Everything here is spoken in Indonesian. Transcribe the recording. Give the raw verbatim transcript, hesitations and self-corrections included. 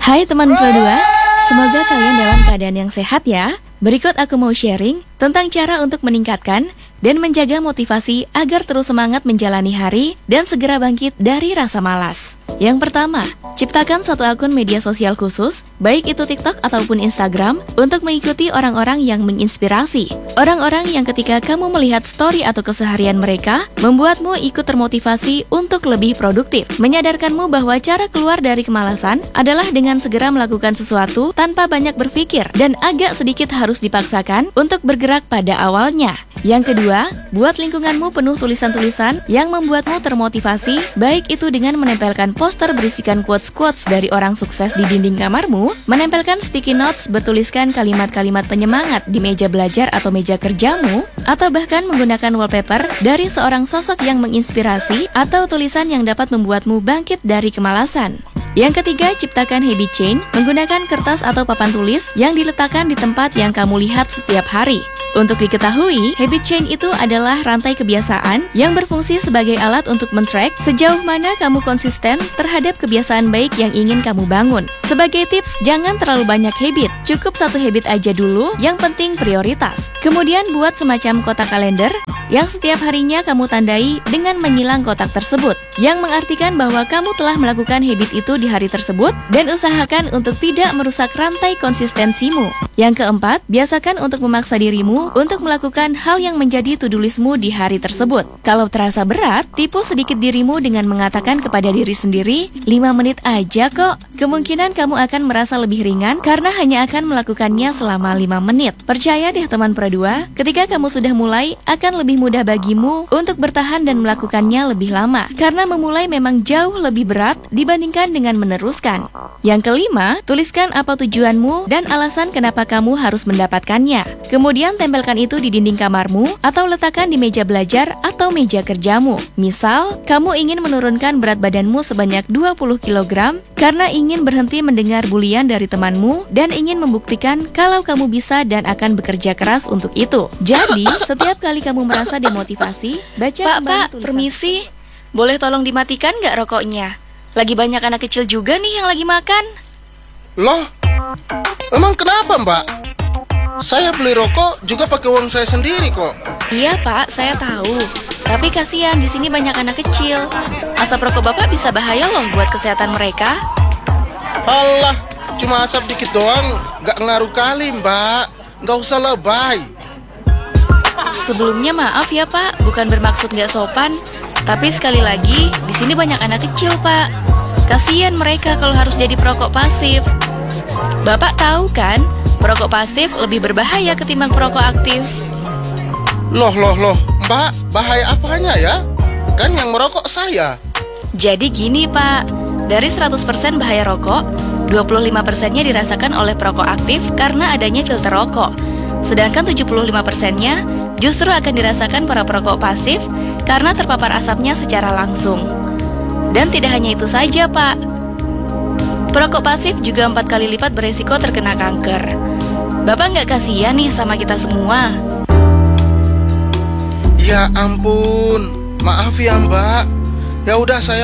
Hai teman Pro dua, semoga kalian dalam keadaan yang sehat ya. Berikut aku mau sharing tentang cara untuk meningkatkan dan menjaga motivasi agar terus semangat menjalani hari dan segera bangkit dari rasa malas. Yang pertama, ciptakan satu akun media sosial khusus, baik itu TikTok ataupun Instagram, untuk mengikuti orang-orang yang menginspirasi. Orang-orang yang ketika kamu melihat story atau keseharian mereka, membuatmu ikut termotivasi untuk lebih produktif. Menyadarkanmu bahwa cara keluar dari kemalasan adalah dengan segera melakukan sesuatu tanpa banyak berpikir dan agak sedikit harus dipaksakan untuk bergerak pada awalnya. Yang kedua, buat lingkunganmu penuh tulisan-tulisan yang membuatmu termotivasi, baik itu dengan menempelkan poster berisikan quotes-quotes dari orang sukses di dinding kamarmu, menempelkan sticky notes bertuliskan kalimat-kalimat penyemangat di meja belajar atau meja kerjamu, atau bahkan menggunakan wallpaper dari seorang sosok yang menginspirasi atau tulisan yang dapat membuatmu bangkit dari kemalasan. Yang ketiga, ciptakan habit chain menggunakan kertas atau papan tulis yang diletakkan di tempat yang kamu lihat setiap hari. Untuk diketahui, habit chain itu adalah rantai kebiasaan yang berfungsi sebagai alat untuk men-track sejauh mana kamu konsisten terhadap kebiasaan baik yang ingin kamu bangun. Sebagai tips, jangan terlalu banyak habit, cukup satu habit aja dulu, yang penting prioritas. Kemudian buat semacam kotak kalender yang setiap harinya kamu tandai dengan menyilang kotak tersebut, yang mengartikan bahwa kamu telah melakukan habit itu di hari tersebut dan usahakan untuk tidak merusak rantai konsistensimu. Yang keempat, biasakan untuk memaksa dirimu untuk melakukan hal yang menjadi to-do listmu di hari tersebut. Kalau terasa berat, tipu sedikit dirimu dengan mengatakan kepada diri sendiri, lima menit aja kok. Kemungkinan kamu akan merasa lebih ringan karena hanya akan melakukannya selama lima menit. Percaya deh teman Pro dua, ketika kamu sudah mulai, akan lebih mudah bagimu untuk bertahan dan melakukannya lebih lama. Karena memulai memang jauh lebih berat dibandingkan dengan meneruskan. Yang kelima, tuliskan apa tujuanmu dan alasan kenapa kamu harus mendapatkannya. Kemudian tempelkan itu di dinding kamarmu atau letakkan di meja belajar atau meja kerjamu. Misal, kamu ingin menurunkan berat badanmu sebanyak dua puluh kilogram karena ingin berhenti mendengar bulian dari temanmu dan ingin membuktikan kalau kamu bisa dan akan bekerja keras untuk itu. Jadi, setiap kali kamu merasa demotivasi, baca Pak, kembali Pak, tulisan. permisi. Boleh tolong dimatikan nggak rokoknya? Lagi banyak anak kecil juga nih yang lagi makan. Loh, emang kenapa mbak? Saya beli rokok juga pakai uang saya sendiri kok. Iya Pak, saya tahu. Tapi kasihan di sini banyak anak kecil. Asap rokok Bapak bisa bahaya loh buat kesehatan mereka. Alah, cuma asap dikit doang, nggak ngaruh kali mbak. Nggak usah lebay. Sebelumnya maaf ya Pak, bukan bermaksud nggak sopan. Tapi sekali lagi, di sini banyak anak kecil Pak. Kasihan mereka kalau harus jadi perokok pasif. Bapak tahu kan, perokok pasif lebih berbahaya ketimbang perokok aktif. Loh, loh, loh, mbak, bahaya apanya ya? Kan yang merokok saya. Jadi gini Pak, dari seratus persen bahaya rokok, dua puluh lima persennya dirasakan oleh perokok aktif karena adanya filter rokok. Sedangkan tujuh puluh lima persennya justru akan dirasakan para perokok pasif karena terpapar asapnya secara langsung. Dan tidak hanya itu saja Pak, perokok pasif juga empat kali lipat beresiko terkena kanker. Bapak nggak kasihan nih sama kita semua? Ya ampun, maaf ya mbak. Ya udah saya